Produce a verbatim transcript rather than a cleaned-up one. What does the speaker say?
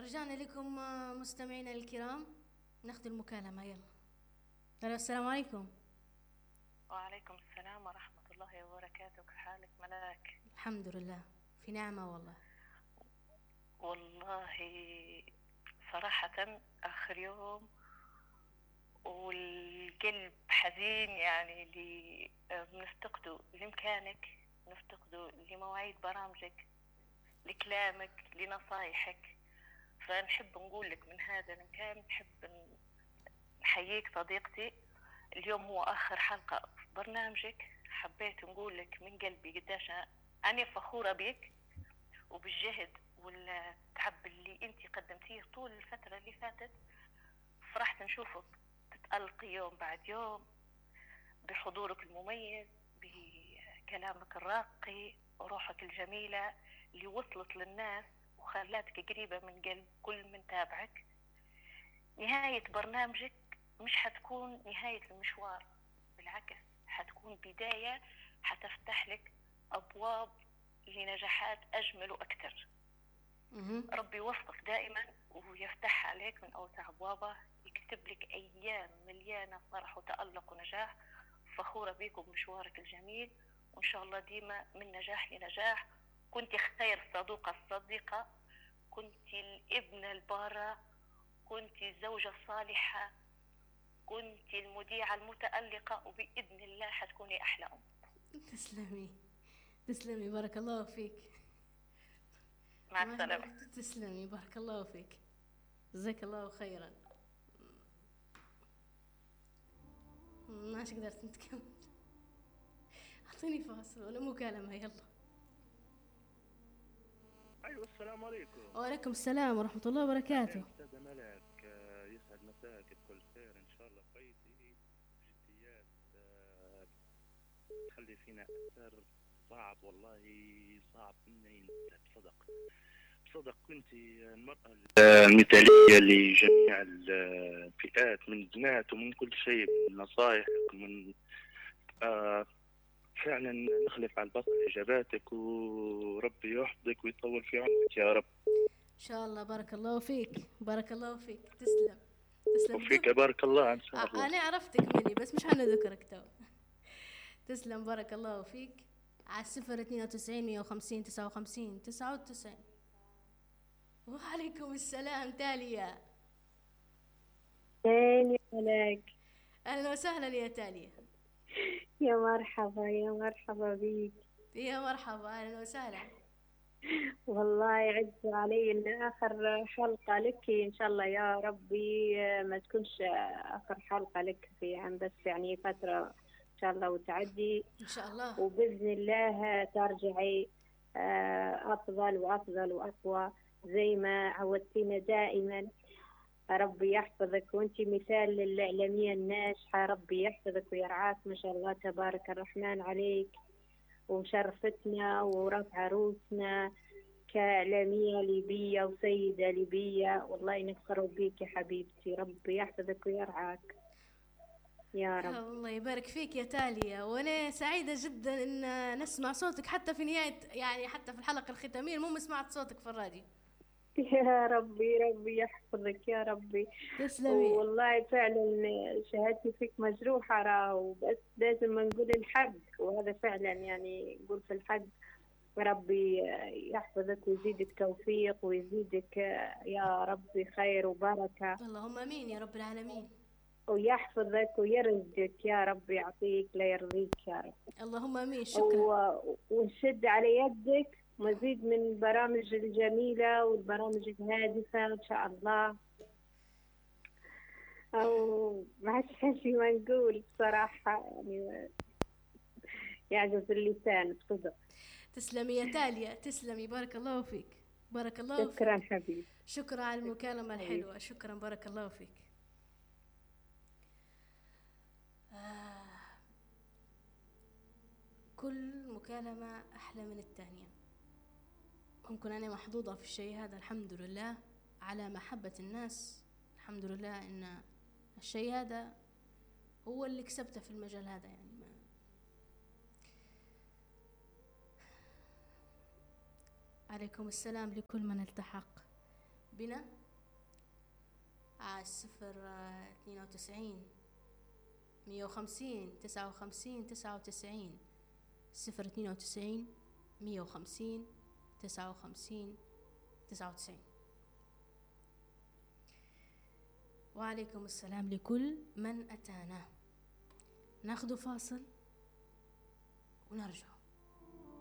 ورجعنا لكم آه، مستمعينا الكرام. ناخذ المكالمة يلا. ألو، السلام عليكم. وعليكم السلام ورحمة الله وبركاته. كيف حالك ملاك؟ الحمد لله في نعمة والله. والله صراحة آخر يوم والقلب حزين، يعني اللي بنفتقده لمكانك، نفتقده لمواعيد برامجك، لكلامك، لنصايحك. فنحب نقول لك من هذا المكان، نحب نحييك صديقتي. اليوم هو آخر حلقة في برنامجك. حبيت نقول لك من قلبي قداش أنا فخورة بك وبالجهد والتعب اللي انت قدمتيه طول الفترة اللي فاتت. فرحت نشوفك تتألقي يوم بعد يوم بحضورك المميز، بكلامك الراقي وروحك الجميلة اللي وصلت للناس وخلاتك قريبة من قلب كل من تابعك. نهاية برنامجك مش حتكون نهاية المشوار، بالعكس حتكون بداية، حتفتح لك أبواب لنجاحات أجمل وأكثر. ربي يوفقك دائما ويفتح عليك من أوسع أبوابه، يكتب لك أيام مليانة فرح وتألق ونجاح. فخورة بيك وبمشوارك الجميل، وإن شاء الله ديما من نجاح لنجاح. كنت خير صديقة الصديقة، كنت الابنة البارة، كنت الزوجة الصالحة، كنت المذيعة المتألقة، وبإذن الله حتكوني أحلى أم. تسلمي تسلمي، بارك الله فيك. مع السلامة. تسلمي، بارك الله فيك، جزاك الله خيرا. ماش قدرت نتكمل. اعطيني فاصل ولا مكالمة يلا. ايوه السلام عليكم. وعليكم السلام ورحمة الله وبركاته. استاذة ملاك، آه، يسعد مساك بكل خير ان شاء الله. قيتي جديات آه، تخلي فينا اثر صعب، والله صعب انه ينسى. بصدق بصدق كنت المرأة المثالية لجميع الفئات، من بنات ومن كل شيء، من نصائح، من آه فعلا نخلف على البصر اجاباتك، وربي يحفظك ويطول في عمرك يا رب. ان شاء الله، بارك الله فيك، بارك الله فيك. تسلم تسلم وفيك بدون بارك الله ان شاء آه، الله. انا عرفتك مني بس مش حنذكرك تو. تسلم، بارك الله فيك. على الصفر اثنين وتسعين مية وخمسين تسعة وخمسين تسعة وتسعين. وعليكم السلام تاليا. فين يا ملاك؟ اهلا وسهلا يا تاليا. يا مرحبا يا مرحبا بيك. يا مرحبا، اهلا وسهلا. والله يعز علي ان اخر حلقة لك ان شاء الله يا ربي ما تكونش اخر حلقة لك في عام، بس يعني فترة ان شاء الله وتعدي ان شاء الله، وباذن الله ترجعي افضل وافضل واقوى زي ما عودتينا دائما. ربي يحفظك، وانت مثال للإعلامية الناجحة. ربي يحفظك ويرعاك، ما شاء الله تبارك الرحمن عليك، ومشرفتنا ورفع روسنا كإعلامية ليبية وسيدة ليبية. والله نفخر بيك يا حبيبتي. ربي يحفظك ويرعاك يا رب. الله يبارك فيك يا تاليا. وانا سعيدة جدا ان نسمع صوتك حتى في نهاية، يعني حتى في الحلقة الختامية المهم سمعت صوتك في الراديو. يا ربي ربي يحفظك يا ربي. تسلمي. والله فعلا شهادتي فيك مجروحة راه، بس لازم نقول الحق، وهذا فعلا يعني نقول في الحق. ربي يحفظك ويزيدك توفيق ويزيدك يا ربي خير وبركة. اللهم امين يا رب العالمين. ويحفظك ويرزقك يا رب، يعطيك لا يرضيك يا رب. اللهم امين. شكرا. و... ونشد على يدك مزيد من البرامج الجميلة والبرامج الهادفة إن شاء الله. أو ما عادش شي ما نقول بصراحة، يعني يعجز اللسان بصدق. تسلمي يا تاليا، تسلمي، بارك الله فيك، بارك الله فيك. شكرا حبيبي. شكرا على المكالمة الحلوة، شكرا، بارك الله فيك. آه. كل مكالمة أحلى من الثانية. ممكن أنا محظوظة في الشيء هذا، الحمد لله على محبة الناس. الحمد لله إن الشيء هذا هو اللي كسبته في المجال هذا. يعني ما عليكم السلام لكل من التحق بنا. على الصفر اثنين وتسعين مية وخمسين تسعة وخمسين تسعة وتسعين، صفر اثنين وتسعين مية وخمسين تسعة وخمسين تسعة وتسعين. وعليكم السلام لكل من أتانا. ناخذ فاصل ونرجع.